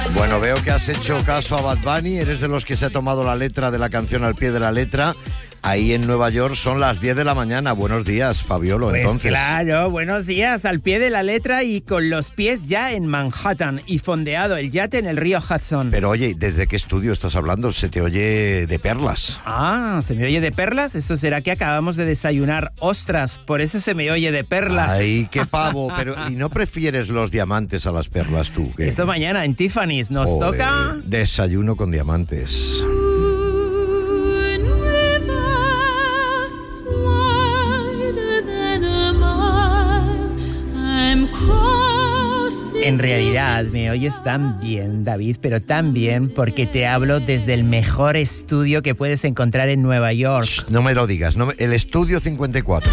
Bueno, veo que has hecho caso a Bad Bunny, eres de los que se ha tomado la letra de la canción al pie de la letra. Ahí en Nueva York son las 10 de la mañana. Buenos días, Fabiolo, pues entonces. Claro, buenos días, al pie de la letra y con los pies ya en Manhattan y fondeado el yate en el río Hudson. Pero oye, ¿desde qué estudio estás hablando? Se te oye de perlas. Ah, ¿se me oye de perlas? ¿Eso será que acabamos de desayunar ostras? Por eso se me oye de perlas. Ay, qué pavo, pero ¿y no prefieres los diamantes a las perlas tú? ¿Qué? Eso mañana en Tiffany's nos toca... Desayuno con diamantes. En realidad me oyes tan bien, David, pero tan bien porque te hablo desde el mejor estudio que puedes encontrar en Nueva York. Shh, no me lo digas, el Estudio 54.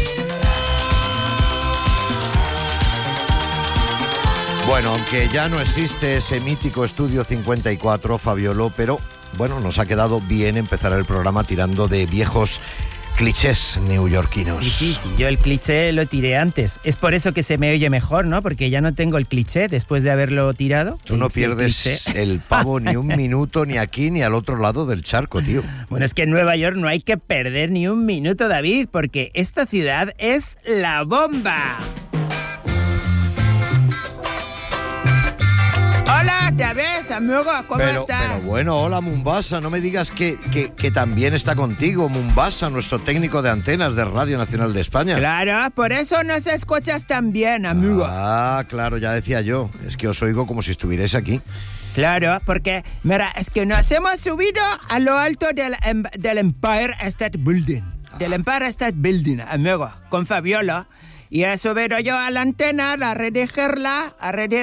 Bueno, aunque ya no existe ese mítico Estudio 54, Fabiolo, pero bueno, nos ha quedado bien empezar el programa tirando de viejos clichés neoyorquinos. Sí, yo el cliché lo tiré antes. Es por eso que se me oye mejor, ¿no? Porque ya no tengo el cliché después de haberlo tirado. Tú no pierdes el pavo ni un minuto, ni aquí ni al otro lado del charco, tío. Bueno, es que en Nueva York no hay que perder ni un minuto, David, porque esta ciudad es la bomba. Hola, ¿te ves, amigo? ¿Cómo estás? Pero bueno, hola, Mombasa. No me digas que también está contigo, Mombasa, nuestro técnico de antenas de Radio Nacional de España. Claro, por eso nos escuchas tan bien, amigo. Ah, claro, ya decía yo. Es que os oigo como si estuvierais aquí. Claro, porque, mira, es que nos hemos subido a lo alto del Empire State Building. Del Empire State Building, amigo, con Fabiolo. Y he subido yo a la antena a redirigirla,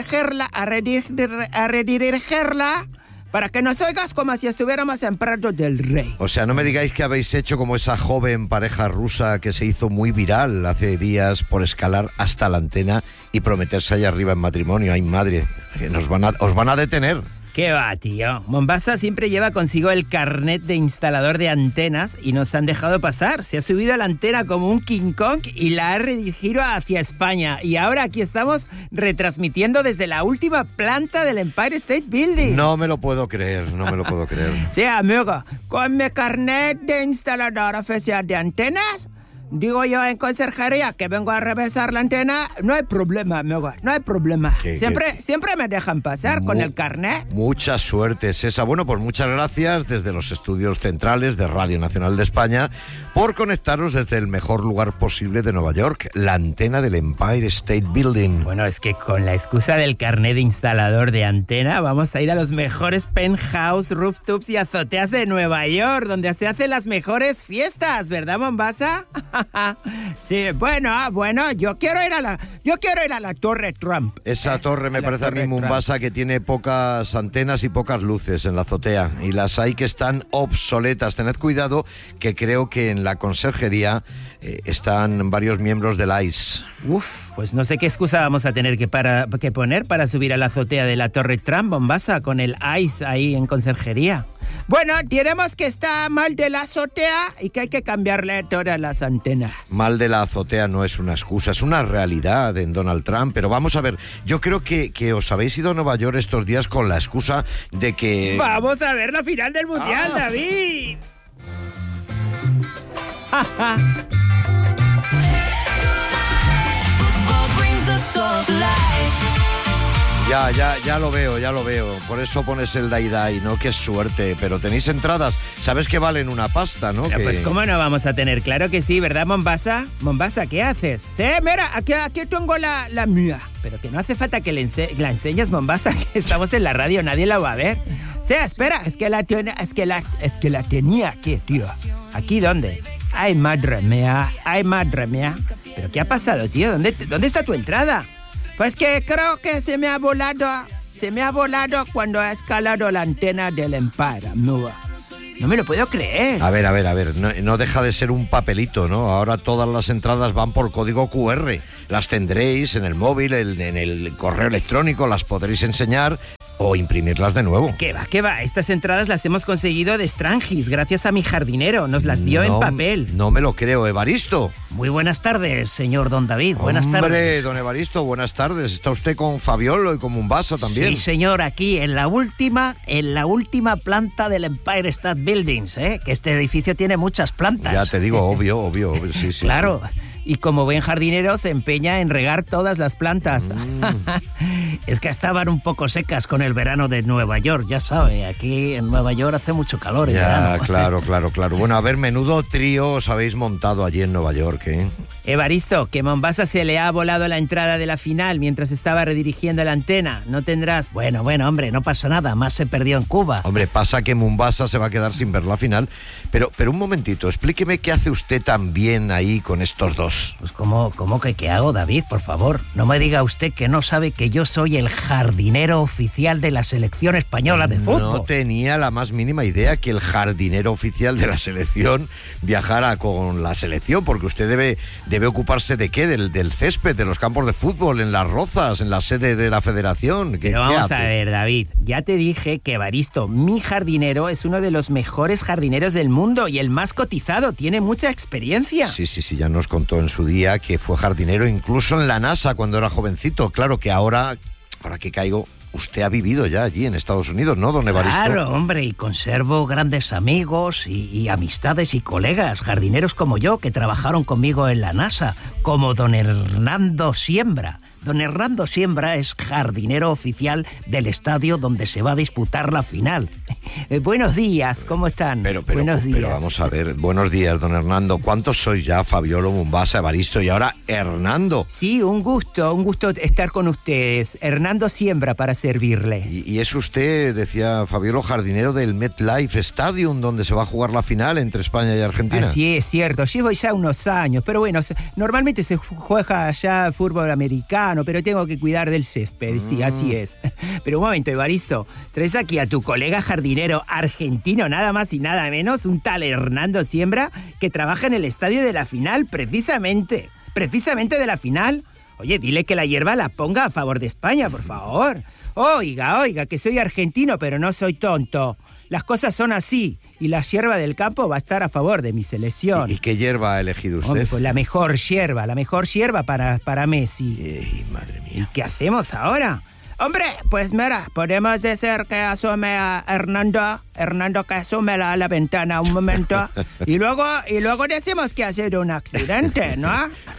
para que nos oigas como si estuviéramos en Prado del Rey. O sea, no me digáis que habéis hecho como esa joven pareja rusa que se hizo muy viral hace días por escalar hasta la antena y prometerse allá arriba en matrimonio. Ay, madre, que os van a detener. ¿Qué va, tío? Mombasa siempre lleva consigo el carnet de instalador de antenas y nos han dejado pasar. Se ha subido a la antena como un King Kong y la ha redirigido hacia España. Y ahora aquí estamos retransmitiendo desde la última planta del Empire State Building. No me lo puedo creer. Sí, amigo, con mi carnet de instalador oficial de antenas, digo yo en conserjería que vengo a revisar la antena, no hay problema, amigo, no hay problema. Siempre me dejan pasar con el carnet. Mucha suerte, César. Bueno, pues muchas gracias desde los estudios centrales de Radio Nacional de España por conectaros desde el mejor lugar posible de Nueva York, la antena del Empire State Building. Bueno, es que con la excusa del carnet de instalador de antena vamos a ir a los mejores penthouse, rooftops y azoteas de Nueva York, donde se hacen las mejores fiestas, ¿verdad, Mombasa? Sí, bueno, yo quiero ir a la Torre Trump. Esa torre me parece a mí, Mombasa, que tiene pocas antenas y pocas luces en la azotea, y las hay que están obsoletas. Tened cuidado, que creo que en la conserjería están varios miembros del ICE. Pues no sé qué excusa vamos a tener que poner para subir a la azotea de la Torre Trump, Mombasa, con el ICE ahí en conserjería. Bueno, diremos que está mal de la azotea y que hay que cambiarle todas las antenas. Mal de la azotea no es una excusa, es una realidad en Donald Trump. Pero vamos a ver, yo creo que os habéis ido a Nueva York estos días con la excusa de que... ¡Vamos a ver la final del Mundial, David! Ya lo veo. Por eso pones el dai-dai, ¿no? Qué suerte. Pero tenéis entradas. Sabes que valen una pasta, ¿no? Pues ¿cómo no vamos a tener? Claro que sí, ¿verdad, Mombasa? Mombasa, ¿qué haces? Sí, mira, aquí tengo la mía. Pero que no hace falta que la enseñes, Mombasa, que estamos en la radio, nadie la va a ver. Sí, espera, es que la tenía aquí, tío. ¿Aquí dónde? Ay, madre mía. ¿Pero qué ha pasado, tío? ¿Dónde está tu entrada? Pues que creo que se me ha volado cuando ha escalado la antena del Empire. No me lo puedo creer. A ver, no deja de ser un papelito, ¿no? Ahora todas las entradas van por código QR. Las tendréis en el móvil, en el correo electrónico, las podréis enseñar. o imprimirlas de nuevo. ¿Qué va? Estas entradas las hemos conseguido de Strangis, gracias a mi jardinero. Nos las dio en papel. No me lo creo, Evaristo. Muy buenas tardes, señor don David. Buenas tardes. Hombre, don Evaristo, buenas tardes. ¿Está usted con Fabiolo y con Mombasa también? Sí, señor, aquí en la última planta del Empire State Buildings, que este edificio tiene muchas plantas. Ya te digo, obvio, sí. Claro. Sí. Y como buen jardinero se empeña en regar todas las plantas. Es que estaban un poco secas con el verano de Nueva York, ya sabe, aquí en Nueva York hace mucho calor en verano. Claro. Bueno, a ver, menudo trío os habéis montado allí en Nueva York, ¿eh? Evaristo, que Mombasa se le ha volado la entrada de la final mientras estaba redirigiendo la antena. No tendrás... Bueno, hombre, no pasa nada, más se perdió en Cuba. Hombre, pasa que Mombasa se va a quedar sin ver la final. Pero un momentito, explíqueme qué hace usted tan bien ahí con estos dos. Pues ¿cómo que qué hago, David? Por favor, no me diga usted que no sabe que yo soy el jardinero oficial de la selección española de fútbol. No tenía la más mínima idea que el jardinero oficial de la selección viajara con la selección, porque usted debe ocuparse de qué, del césped, de los campos de fútbol, en las Rozas, en la sede de la federación. Pero vamos a ver, David, ya te dije que Evaristo, mi jardinero, es uno de los mejores jardineros del mundo y el más cotizado, tiene mucha experiencia. Sí, ya nos contó en su día que fue jardinero incluso en la NASA cuando era jovencito. Claro que ahora que caigo, usted ha vivido ya allí en Estados Unidos, ¿no, don Evaristo? Claro, hombre, y conservo grandes amigos y amistades y colegas, jardineros como yo, que trabajaron conmigo en la NASA, como don Hernando Siembra. Don Hernando Siembra es jardinero oficial del estadio donde se va a disputar la final. Buenos días, ¿cómo están? Buenos días. Pero vamos a ver, buenos días, don Hernando. ¿Cuántos sois ya? Fabiolo, Mombasa, Evaristo y ahora Hernando. Sí, un gusto estar con ustedes. Hernando Siembra para servirle. Y es usted, decía Fabiolo, jardinero del MetLife Stadium, donde se va a jugar la final entre España y Argentina. Así es, cierto. Llevo ya unos años, pero bueno, normalmente se juega allá fútbol americano, pero tengo que cuidar del césped, sí, así es. Pero un momento, Evaristo, traes aquí a tu colega jardinero argentino, nada más y nada menos, un tal Hernando Siembra, que trabaja en el estadio de la final, precisamente de la final. Oye, dile que la hierba la ponga a favor de España, por favor. Oiga, que soy argentino, pero no soy tonto. Las cosas son así, y la hierba del campo va a estar a favor de mi selección. ¿Y qué hierba ha elegido usted? Hombre, pues la mejor hierba para Messi. Madre mía. ¿Y qué hacemos ahora? Hombre, pues mira, podemos decir que asome a Hernando que asome a la ventana un momento, y luego decimos que ha sido un accidente, ¿no?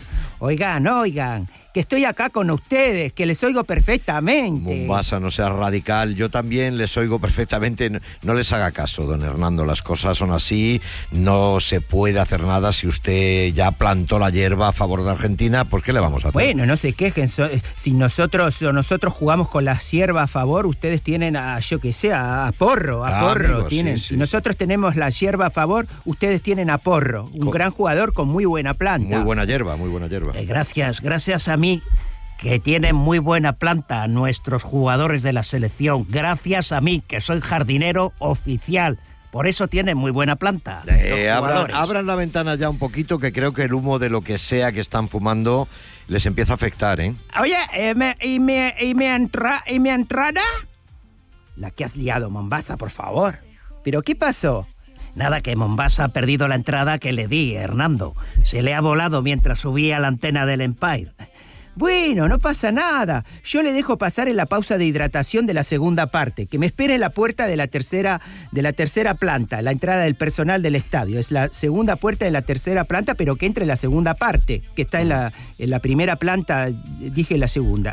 Oigan, que estoy acá con ustedes, que les oigo perfectamente. Mombasa, no sea radical, yo también les oigo perfectamente. No les haga caso, don Hernando, las cosas son así, no se puede hacer nada. Si usted ya plantó la hierba a favor de Argentina, pues ¿qué le vamos a hacer? Bueno, no se quejen, si nosotros jugamos con la hierba a favor, ustedes tienen a Porro, amigo, tienen. Sí, si nosotros tenemos la hierba a favor, ustedes tienen a Porro, un gran jugador con muy buena planta. Muy buena hierba. Gracias a mí, que tienen muy buena planta nuestros jugadores de la selección. Gracias a mí, que soy jardinero oficial. Por eso tienen muy buena planta. Abran la ventana ya un poquito, que creo que el humo de lo que sea que están fumando les empieza a afectar, ¿eh? Oye, ¿y mi entrada? La que has liado, Mombasa, por favor. ¿Pero qué pasó? Nada, que Mombasa ha perdido la entrada que le di, Hernando. Se le ha volado mientras subía a la antena del Empire. Bueno, no pasa nada. Yo le dejo pasar en la pausa de hidratación de la segunda parte, que me espere en la puerta de la tercera planta, la entrada del personal del estadio. Es la segunda puerta de la tercera planta, pero que entre en la segunda parte, que está en la primera planta, dije la segunda.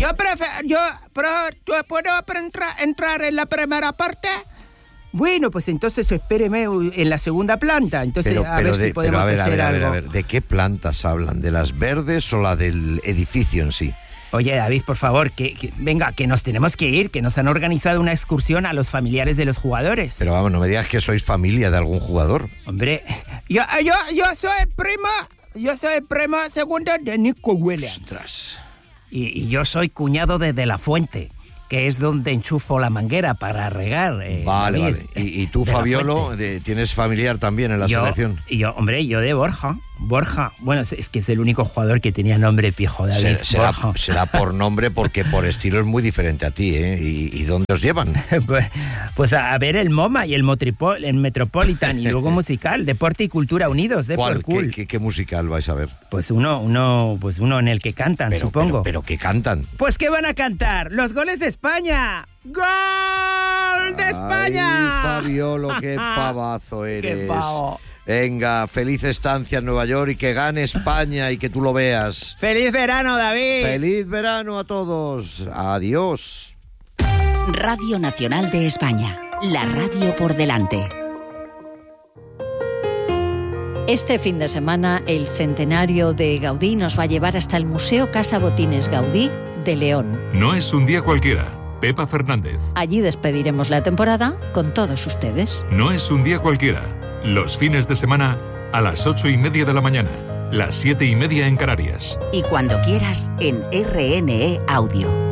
¿Puedo entrar en la primera parte? Bueno, pues entonces espéreme en la segunda planta. Entonces, a ver si podemos hacer algo. A ver, ¿de qué plantas hablan? ¿De las verdes o la del edificio en sí? Oye, David, por favor, venga, que nos tenemos que ir, que nos han organizado una excursión a los familiares de los jugadores. Pero vamos, no me digas que sois familia de algún jugador. Hombre, yo soy primo segundo de Nico Williams. Ostras. Y yo soy cuñado de La Fuente, que es donde enchufo la manguera para regar. Vale. ¿Y tú, Fabiolo, tienes familiar también en la selección? Yo de Borja. Borja. Bueno, es que es el único jugador que tenía nombre pijo, David. Será por nombre, porque por estilo es muy diferente a ti, ¿eh? ¿Y dónde os llevan? Pues a ver el MoMA y el Metropolitan y luego musical, Deporte y Cultura Unidos, ¿Cuál? Cool. ¿Qué musical vais a ver? Pues uno en el que cantan, supongo. Pero ¿qué cantan? Pues ¿qué van a cantar? ¡Los goles de España! ¡Gol de España! Ay, Fabiolo, qué pavazo eres. ¡Qué pavo! Venga, feliz estancia en Nueva York y que gane España y que tú lo veas. ¡Feliz verano, David! ¡Feliz verano a todos! ¡Adiós! Radio Nacional de España, la radio por delante. Este fin de semana, el centenario de Gaudí nos va a llevar hasta el Museo Casa Botines Gaudí de León. No es un día cualquiera. Pepa Fernández. Allí despediremos la temporada con todos ustedes. No es un día cualquiera. Los fines de semana a las 8:30 de la mañana, las 7:30 en Canarias. Y cuando quieras en RNE Audio.